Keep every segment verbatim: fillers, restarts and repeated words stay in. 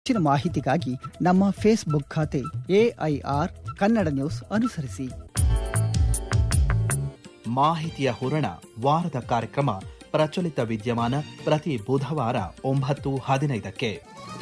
ಹೆಚ್ಚಿನ ಮಾಹಿತಿಗಾಗಿ ನಮ್ಮ ಫೇಸ್ಬುಕ್ ಖಾತೆ ಎಐಆರ್ ಕನ್ನಡ ನ್ಯೂಸ್ ಅನುಸರಿಸಿ. ಮಾಹಿತಿಯ ಹೂರಣ ವಾರದ ಕಾರ್ಯಕ್ರಮ ಪ್ರಚಲಿತ ವಿದ್ಯಮಾನ ಪ್ರತಿ ಬುಧವಾರ ಒಂಬತ್ತು ಹದಿನೈದಕ್ಕೆ.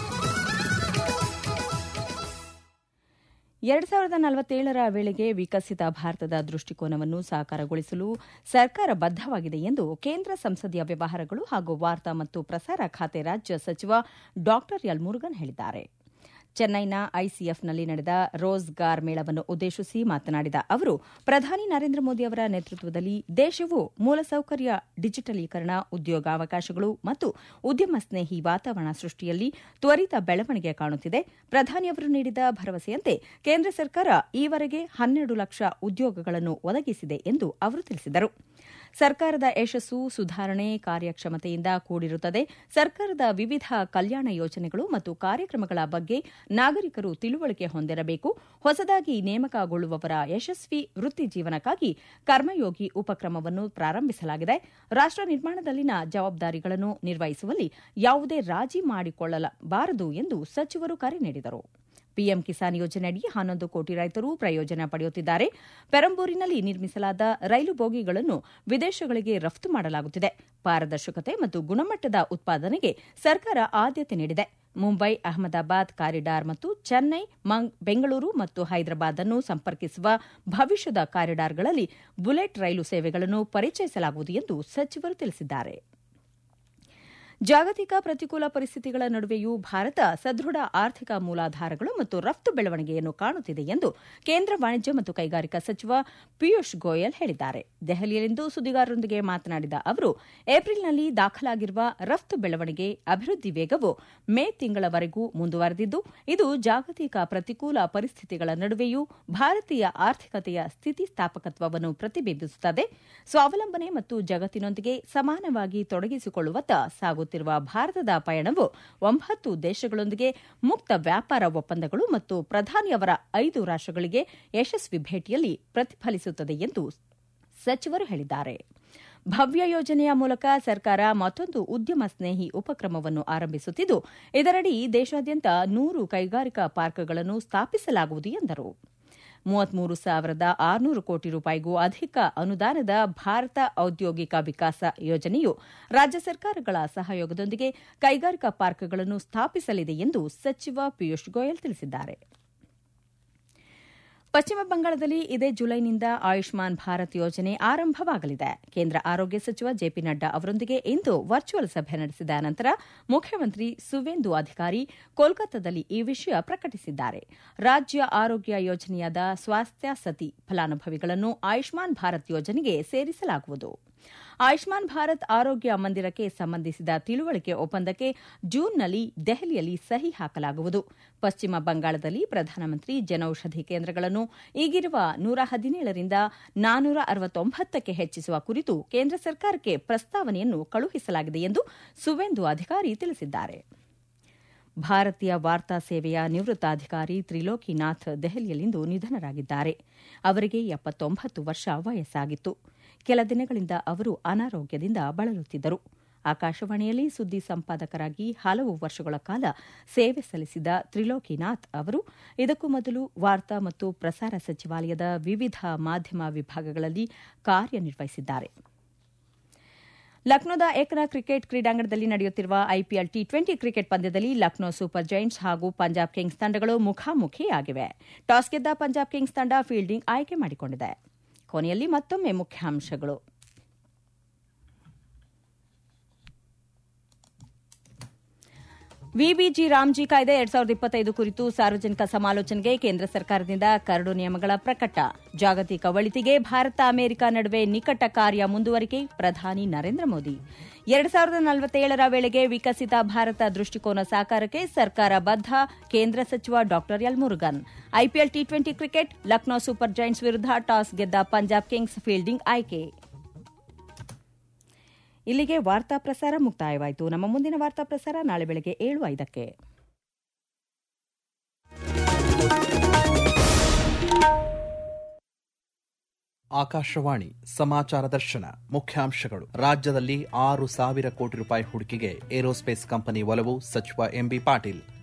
ಎರಡು ಸಾವಿರದ ನಲವತ್ತೇಳರ ವೇಳೆಗೆ ವಿಕಸಿತ ಭಾರತದ ದೃಷ್ಟಿಕೋನವನ್ನು ಸಾಕಾರಗೊಳಿಸಲು ಸರ್ಕಾರ ಬದ್ದವಾಗಿದೆ ಎಂದು ಕೇಂದ್ರ ಸಂಸದೀಯ ವ್ಯವಹಾರಗಳು ಹಾಗೂ ವಾರ್ತಾ ಮತ್ತು ಪ್ರಸಾರ ಖಾತೆ ರಾಜ್ಯ ಸಚಿವ ಡಾ ಎಲ್ ಮುರುಗನ್ ಹೇಳಿದ್ದಾರೆ. ಚೆನ್ನೈನ ಐಸಿಎಫ್ನಲ್ಲಿ ನಡೆದ ರೋಜ್ಗಾರ್ ಮೇಳವನ್ನು ಉದ್ದೇಶಿಸಿ ಮಾತನಾಡಿದ ಅವರು, ಪ್ರಧಾನಿ ನರೇಂದ್ರ ಮೋದಿ ಅವರ ನೇತೃತ್ವದಲ್ಲಿ ದೇಶವು ಮೂಲಸೌಕರ್ಯ ಡಿಜಿಟಲೀಕರಣ, ಉದ್ಯೋಗಾವಕಾಶಗಳು ಮತ್ತು ಉದ್ಯಮ ಸ್ನೇಹಿ ವಾತಾವರಣ ಸೃಷ್ಟಿಯಲ್ಲಿ ತ್ವರಿತ ಬೆಳವಣಿಗೆ ಕಾಣುತ್ತಿದೆ. ಪ್ರಧಾನಿಯವರು ನೀಡಿದ ಭರವಸೆಯಂತೆ ಕೇಂದ್ರ ಸರ್ಕಾರ ಈವರೆಗೆ ಹನ್ನೆರಡು ಲಕ್ಷ ಉದ್ಯೋಗಗಳನ್ನು ಒದಗಿಸಿದೆ ಎಂದು ಅವರು ತಿಳಿಸಿದರು. ಸರ್ಕಾರದ ಯಶಸ್ಸು ಸುಧಾರಣೆ ಕಾರ್ಯಕ್ಷಮತೆಯಿಂದ ಕೂಡಿರುತ್ತದೆ. ಸರ್ಕಾರದ ವಿವಿಧ ಕಲ್ಯಾಣ ಯೋಜನೆಗಳು ಮತ್ತು ಕಾರ್ಯಕ್ರಮಗಳ ಬಗ್ಗೆ ನಾಗರಿಕರು ತಿಳುವಳಿಕೆ ಹೊಂದಿರಬೇಕು. ಹೊಸದಾಗಿ ನೇಮಕಗೊಳ್ಳುವವರ ಯಶಸ್ವಿ ವೃತ್ತಿ ಜೀವನಕ್ಕಾಗಿ ಕರ್ಮಯೋಗಿ ಉಪಕ್ರಮವನ್ನು ಪ್ರಾರಂಭಿಸಲಾಗಿದೆ. ರಾಷ್ಟ ನಿರ್ಮಾಣದಲ್ಲಿನ ಜವಾಬ್ದಾರಿಗಳನ್ನು ನಿರ್ವಹಿಸುವಲ್ಲಿ ಯಾವುದೇ ರಾಜಿ ಮಾಡಿಕೊಳ್ಳಬಾರದು ಎಂದು ಸಚಿವರು ಕರೆ ನೀಡಿದರು. ಪಿಎಂ ಕಿಸಾನ್ ಯೋಜನೆಯಡಿ ಹನ್ನೊಂದು ಕೋಟಿ ರೈತರು ಪ್ರಯೋಜನ ಪಡೆಯುತ್ತಿದ್ದಾರೆ. ಪೆರಂಬೂರಿನಲ್ಲಿ ನಿರ್ಮಿಸಲಾದ ರೈಲು ಬೋಗಿಗಳನ್ನು ವಿದೇಶಗಳಿಗೆ ರಫ್ತು ಮಾಡಲಾಗುತ್ತಿದೆ. ಪಾರದರ್ಶಕತೆ ಮತ್ತು ಗುಣಮಟ್ಟದ ಉತ್ಪಾದನೆಗೆ ಸರ್ಕಾರ ಆದ್ಯತೆ ನೀಡಿದೆ. ಮುಂಬೈ ಅಹಮದಾಬಾದ್ ಕಾರಿಡಾರ್ ಮತ್ತು ಚೆನ್ನೈ, ಬೆಂಗಳೂರು ಮತ್ತು ಹೈದರಾಬಾದ್ ಅನ್ನು ಸಂಪರ್ಕಿಸುವ ಭವಿಷ್ಯದ ಕಾರಿಡಾರ್ಗಳಲ್ಲಿ ಬುಲೆಟ್ ರೈಲು ಸೇವೆಗಳನ್ನು ಪರಿಚಯಿಸಲಾಗುವುದು ಎಂದು ಸಚಿವರು ತಿಳಿಸಿದ್ದಾರೆ. ಜಾಗತಿಕ ಪ್ರತಿಕೂಲ ಪರಿಸ್ಥಿತಿಗಳ ನಡುವೆಯೂ ಭಾರತ ಸದೃಢ ಆರ್ಥಿಕ ಮೂಲಾಧಾರಗಳು ಮತ್ತು ರಫ್ತು ಬೆಳವಣಿಗೆಯನ್ನು ಕಾಣುತ್ತಿದೆ ಎಂದು ಕೇಂದ್ರ ವಾಣಿಜ್ಯ ಮತ್ತು ಕೈಗಾರಿಕಾ ಸಚಿವ ಪಿಯೂಷ್ ಗೋಯಲ್ ಹೇಳಿದ್ದಾರೆ. ದೆಹಲಿಯಲ್ಲಿಂದು ಸುದ್ದಿಗಾರರೊಂದಿಗೆ ಮಾತನಾಡಿದ ಅವರು, ಏಪ್ರಿಲ್ನಲ್ಲಿ ದಾಖಲಾಗಿರುವ ರಫ್ತು ಬೆಳವಣಿಗೆ ಅಭಿವೃದ್ಧಿ ವೇಗವು ಮೇ ತಿಂಗಳವರೆಗೂ ಮುಂದುವರೆದಿದ್ದು, ಇದು ಜಾಗತಿಕ ಪ್ರತಿಕೂಲ ಪರಿಸ್ಥಿತಿಗಳ ನಡುವೆಯೂ ಭಾರತೀಯ ಆರ್ಥಿಕತೆಯ ಸ್ಥಿತಿಸ್ಥಾಪಕತ್ವವನ್ನು ಪ್ರತಿಬಿಂಬಿಸುತ್ತದೆ. ಸ್ವಾವಲಂಬನೆ ಮತ್ತು ಜಗತ್ತಿನೊಂದಿಗೆ ಸಮಾನವಾಗಿ ತೊಡಗಿಸಿಕೊಳ್ಳುವತ್ತ ಸಾಗುತ್ತಿರುವ ಭಾರತದ ಪಯಣವು ಒಂಬತ್ತು ದೇಶಗಳೊಂದಿಗೆ ಮುಕ್ತ ವ್ಯಾಪಾರ ಒಪ್ಪಂದಗಳು ಮತ್ತು ಪ್ರಧಾನಿಯವರ ಐದು ರಾಷ್ಟಗಳಿಗೆ ಯಶಸ್ವಿ ಭೇಟಿಯಲ್ಲಿ ಪ್ರತಿಫಲಿಸುತ್ತದೆ ಎಂದು ಸಚಿವರು ಹೇಳಿದ್ದಾರೆ. ಭವ್ಯ ಯೋಜನೆಯ ಮೂಲಕ ಸರ್ಕಾರ ಮತ್ತೊಂದು ಉದ್ಯಮ ಸ್ನೇಹಿ ಉಪಕ್ರಮವನ್ನು ಆರಂಭಿಸುತ್ತಿದ್ದು, ಇದರಡಿ ದೇಶಾದ್ಯಂತ ನೂರು ಕೈಗಾರಿಕಾ ಪಾರ್ಕ್ಗಳನ್ನು ಸ್ಥಾಪಿಸಲಾಗುವುದು ಎಂದರು. ಮೂವತ್ಮೂರು ಸಾವಿರದ ಆರುನೂರು ಕೋಟಿ ರೂಪಾಯಿಗೂ ಅಧಿಕ ಅನುದಾನದ ಭಾರತ ಔದ್ಯೋಗಿಕ ವಿಕಾಸ ಯೋಜನೆಯು ರಾಜ್ಯ ಸರ್ಕಾರಗಳ ಸಹಯೋಗದೊಂದಿಗೆ ಕೈಗಾರಿಕಾ ಪಾರ್ಕ್ಗಳನ್ನು ಸ್ಥಾಪಿಸಲಿದೆ ಎಂದು ಸಚಿವ ಪಿಯೂಷ್ ಗೋಯಲ್ ತಿಳಿಸಿದ್ದಾರೆ. ಪಶ್ಚಿಮ ಬಂಗಾಳದಲ್ಲಿ ಇದೇ ಜುಲೈನಿಂದ ಆಯುಷ್ಮಾನ್ ಭಾರತ್ ಯೋಜನೆ ಆರಂಭವಾಗಲಿದೆ. ಕೇಂದ್ರ ಆರೋಗ್ಯ ಸಚಿವ ಜೆಪಿ ನಡ್ಡಾ ಅವರೊಂದಿಗೆ ಇಂದು ವರ್ಚುವಲ್ ಸಭೆ ನಡೆಸಿದ ನಂತರ ಮುಖ್ಯಮಂತ್ರಿ ಸುವೇಂದು ಅಧಿಕಾರಿ ಕೋಲ್ಕತ್ತಾದಲ್ಲಿ ಈ ವಿಷಯ ಪ್ರಕಟಿಸಿದ್ದಾರೆ. ರಾಜ್ಯ ಆರೋಗ್ಯ ಯೋಜನೆಯಾದ ಸ್ವಾಸ್ಥ್ಯ ಸತಿ ಫಲಾನುಭವಿಗಳನ್ನು ಆಯುಷ್ಮಾನ್ ಭಾರತ್ ಯೋಜನೆಗೆ ಸೇರಿಸಲಾಗುವುದು. ಆಯುಷ್ಮಾನ್ ಭಾರತ್ ಆರೋಗ್ಯ ಮಂದಿರಕ್ಕೆ ಸಂಬಂಧಿಸಿದ ತಿಳುವಳಿಕೆ ಒಪ್ಪಂದಕ್ಕೆ ಜೂನ್ನಲ್ಲಿ ದೆಹಲಿಯಲ್ಲಿ ಸಹಿ ಹಾಕಲಾಗುವುದು. ಪಶ್ಚಿಮ ಬಂಗಾಳದಲ್ಲಿ ಪ್ರಧಾನಮಂತ್ರಿ ಜನೌಷಧಿ ಕೇಂದ್ರಗಳನ್ನು ಈಗಿರುವ ನೂರ ಹದಿನೇಳರಿಂದ ನಾನ್ನೂರ ಅರವತ್ತೊಂಬತ್ತಕ್ಕೆ ಹೆಚ್ಚಿಸುವ ಕುರಿತು ಕೇಂದ್ರ ಸರ್ಕಾರಕ್ಕೆ ಪ್ರಸ್ತಾವನೆಯನ್ನು ಕಳುಹಿಸಲಾಗಿದೆ ಎಂದು ಸುವೇಂದು ಅಧಿಕಾರಿ ತಿಳಿಸಿದ್ದಾರೆ. ಭಾರತೀಯ ವಾರ್ತಾ ಸೇವೆಯ ನಿವೃತ್ತ ಅಧಿಕಾರಿ ತ್ರಿಲೋಕಿನಾಥ್ ದೆಹಲಿಯಲ್ಲಿಂದು ನಿಧನರಾಗಿದ್ದಾರೆ. ಅವರಿಗೆ ಎಪ್ಪತ್ತೊಂಬತ್ತು ವರ್ಷ ವಯಸ್ಸಾಗಿತ್ತು. ಕೆಲ ದಿನಗಳಿಂದ ಅವರು ಅನಾರೋಗ್ಯದಿಂದ ಬಳಲುತ್ತಿದ್ದರು. ಆಕಾಶವಾಣಿಯಲ್ಲಿ ಸುದ್ದಿ ಸಂಪಾದಕರಾಗಿ ಹಲವು ವರ್ಷಗಳ ಕಾಲ ಸೇವೆ ಸಲ್ಲಿಸಿದ ತ್ರಿಲೋಕಿನಾಥ್ ಅವರು ಇದಕ್ಕೂ ಮೊದಲು ವಾರ್ತಾ ಮತ್ತು ಪ್ರಸಾರ ಸಚಿವಾಲಯದ ವಿವಿಧ ಮಾಧ್ಯಮ ವಿಭಾಗಗಳಲ್ಲಿ ಕಾರ್ಯನಿರ್ವಹಿಸಿದ್ದಾರೆ. ಲಕ್ನೋದ ಏಕನಾ ಕ್ರಿಕೆಟ್ ಕ್ರೀಡಾಂಗಣದಲ್ಲಿ ನಡೆಯುತ್ತಿರುವ ಐಪಿಎಲ್ ಟಿ ಟ್ವೆಂಟಿ ಕ್ರಿಕೆಟ್ ಪಂದ್ಯದಲ್ಲಿ ಲಕ್ನೋ ಸೂಪರ್ ಜೈಂಟ್ಸ್ ಹಾಗೂ ಪಂಜಾಬ್ ಕಿಂಗ್ಸ್ ತಂಡಗಳು ಮುಖಾಮುಖಿಯಾಗಿವೆ. ಟಾಸ್ ಗೆದ್ದ ಪಂಜಾಬ್ ಕಿಂಗ್ಸ್ ತಂಡ ಫೀಲ್ಡಿಂಗ್ ಆಯ್ಕೆ ಮಾಡಿಕೊಂಡಿದೆ. ಕೊನೆಯಲ್ಲಿ ಮತ್ತೊಮ್ಮೆ ಮುಖ್ಯಾಂಶಗಳು. ವಿಬಿಜಿ ರಾಮ್ಜಿ ಕಾಯ್ದೆ ಎರಡ್ ಸಾವಿರದ ಇಪ್ಪತ್ತೈದು ಕುರಿತು ಸಾರ್ವಜನಿಕ ಸಮಾಲೋಚನೆಗೆ ಕೇಂದ್ರ ಸರ್ಕಾರದಿಂದ ಕರಡು ನಿಯಮಗಳ ಪ್ರಕಟ. ಜಾಗತಿಕ ಒಳಿತಿಗೆ ಭಾರತ ಅಮೆರಿಕ ನಡುವೆ ನಿಕಟ ಕಾರ್ಯ ಮುಂದುವರಿಕೆ, ಪ್ರಧಾನಿ ನರೇಂದ್ರ ಮೋದಿ. ಎರಡ್ ಸಾವಿರದ ನಲವತ್ತೇಳರ ವೇಳೆಗೆ ವಿಕಸಿತ ಭಾರತ ದೃಷ್ಟಿಕೋನ ಸಾಕಾರಕ್ಕೆ ಸರ್ಕಾರ ಬದ್ಧ, ಕೇಂದ್ರ ಸಚಿವ ಡಾ L Murugan. IPL T twenty cricket, Lucknow super Giants ವಿರುದ್ಧ ಟಾಸ್ ಗೆದ್ದ ಪಂಜಾಬ್ ಕಿಂಗ್ಸ್ ಫೀಲ್ಡಿಂಗ್ ಆಯ್ಕೆ. ಇಲ್ಲಿಗೆ ವಾರ್ತಾ ಪ್ರಸಾರ ಮುಕ್ತಾಯವಾಯಿತು. ನಮ್ಮ ಮುಂದಿನ ವಾರ್ತಾ ಪ್ರಸಾರ ನಾಳೆ ಬೆಳಗ್ಗೆ ಏಳು ಐದಕ್ಕೆ. ಆಕಾಶವಾಣಿ ಸಮಾಚಾರ ದರ್ಶನ. ಮುಖ್ಯಾಂಶಗಳು. ರಾಜ್ಯದಲ್ಲಿ ಆರು ಸಾವಿರ ಕೋಟಿ ರೂಪಾಯಿ ಹೂಡಿಕೆಗೆ ಏರೋಸ್ಪೇಸ್ ಕಂಪನಿ ಒಲವು, ಸಚಿವ ಎಂಬಿ ಪಾಟೀಲ್.